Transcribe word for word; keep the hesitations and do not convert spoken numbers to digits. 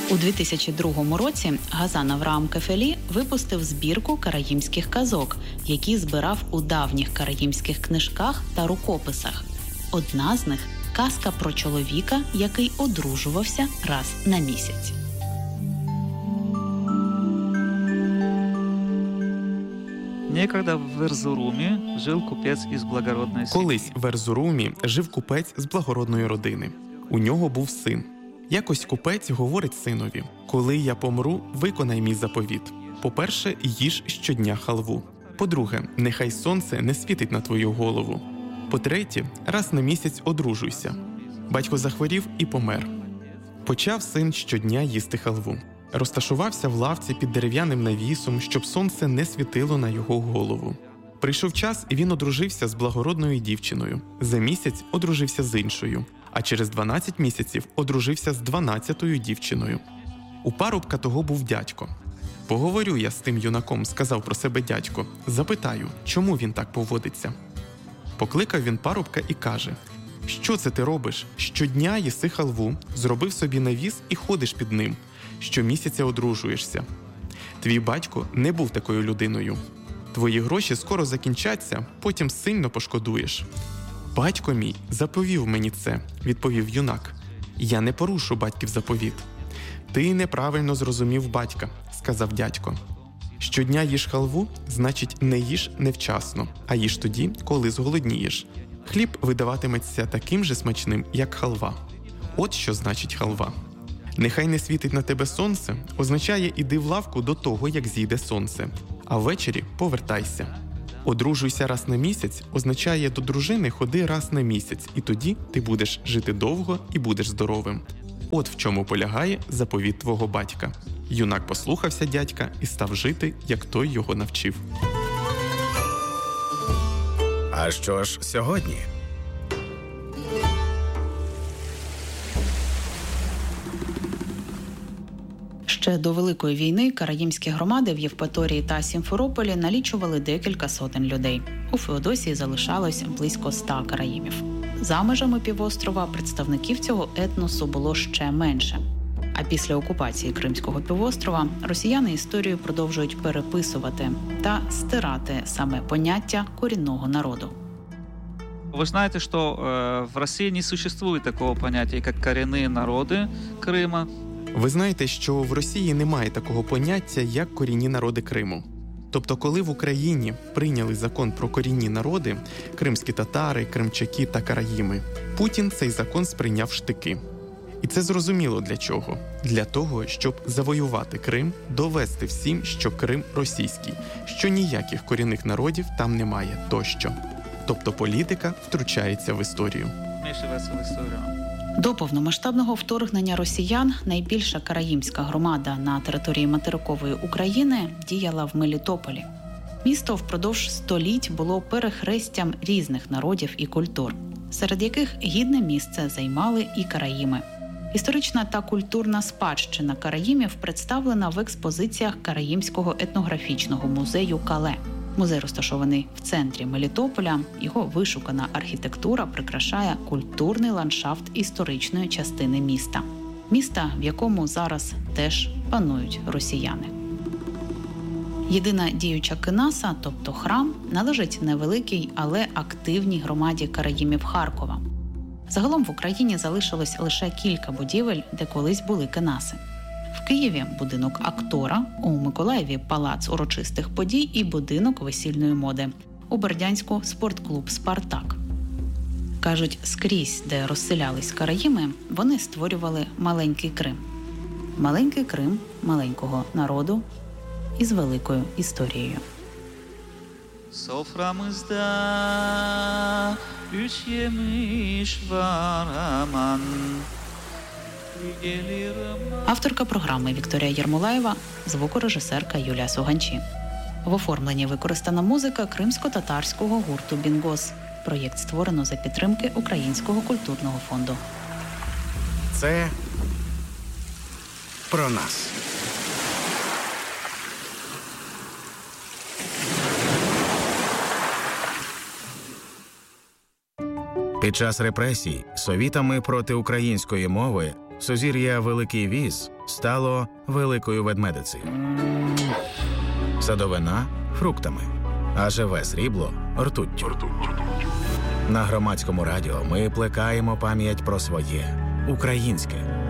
У дві тисячі другому році Газан Авраам Кефелі випустив збірку караїмських казок, які збирав у давніх караїмських книжках та рукописах. Одна з них – казка про чоловіка, який одружувався раз на місяць. Некогда в Ерзурумі жив купець із благородної сім'ї. Колись в Ерзурумі жив купець з благородної родини. У нього був син. Якось купець говорить синові: «Коли я помру, виконай мій заповіт. По-перше, їж щодня халву. По-друге, нехай сонце не світить на твою голову. По-третє, раз на місяць одружуйся». Батько захворів і помер. Почав син щодня їсти халву. Розташувався в лавці під дерев'яним навісом, щоб сонце не світило на його голову. Прийшов час, і він одружився з благородною дівчиною. За місяць одружився з іншою, а через дванадцять місяців одружився з дванадцятою дівчиною. У парубка того був дядько. «Поговорю я з тим юнаком», – сказав про себе дядько. «Запитаю, чому він так поводиться?» Покликав він парубка і каже: «Що це ти робиш? Щодня їси халву, зробив собі навіс і ходиш під ним. Щомісяця одружуєшся. Твій батько не був такою людиною. Твої гроші скоро закінчаться, потім сильно пошкодуєш». «Батько мій заповів мені це», – відповів юнак. «Я не порушу батьків заповіт». «Ти неправильно зрозумів батька», – сказав дядько. «Щодня їж халву, значить не їж невчасно, а їж тоді, коли зголоднієш. Хліб видаватиметься таким же смачним, як халва. От що значить халва. Нехай не світить на тебе сонце означає іди в лавку до того, як зійде сонце, а ввечері повертайся. Одружуйся раз на місяць означає до дружини ходи раз на місяць, і тоді ти будеш жити довго і будеш здоровим. От в чому полягає заповіт твого батька». Юнак послухався дядька і став жити, як той його навчив. А що ж сьогодні? Ще до Великої війни караїмські громади в Євпаторії та Сімферополі налічували декілька сотень людей. У Феодосії залишалось близько ста караїмів. За межами півострова представників цього етносу було ще менше. А після окупації Кримського півострова росіяни історію продовжують переписувати та стирати саме поняття корінного народу. Вы знаете, что э, в России не существует такого понятия, как коренные народы Крыма. Ви знаєте, що в Росії немає такого поняття, як корінні народи Криму. Тобто, коли в Україні прийняли закон про корінні народи – кримські татари, кримчаки та караїми, Путін цей закон сприйняв штики. І це зрозуміло для чого. Для того, щоб завоювати Крим, довести всім, що Крим російський, що ніяких корінних народів там немає тощо. Тобто політика втручається в історію. Вмішується в історію. До повномасштабного вторгнення росіян найбільша караїмська громада на території материкової України діяла в Мелітополі. Місто впродовж століть було перехрестям різних народів і культур, серед яких гідне місце займали і караїми. Історична та культурна спадщина караїмів представлена в експозиціях Караїмського етнографічного музею «Кале». Музей розташований в центрі Мелітополя. Його вишукана архітектура прикрашає культурний ландшафт історичної частини міста. Міста, в якому зараз теж панують росіяни. Єдина діюча кинаса, тобто храм, належить невеликій, але активній громаді караїмів Харкова. Загалом в Україні залишилось лише кілька будівель, де колись були кинаси. В Києві – будинок актора, у Миколаєві – палац урочистих подій і будинок весільної моди, у Бердянську – спортклуб «Спартак». Кажуть, скрізь, де розселялись караїми, вони створювали маленький Крим. Маленький Крим маленького народу із великою історією. Soframızda üç yemiş var aman. Авторка програми Вікторія Єрмолаєва, звукорежисерка Юлія Суганчі. В оформленні використана музика кримсько-татарського гурту «Бінгос». Проєкт створено за підтримки Українського культурного фонду. Це про нас. Під час репресій совітами проти української мови Сузір'я Великий Віс стало Великою Ведмедицею. Садовина – фруктами, а живе срібло – ртуттю. На Громадському радіо ми плекаємо пам'ять про своє, українське.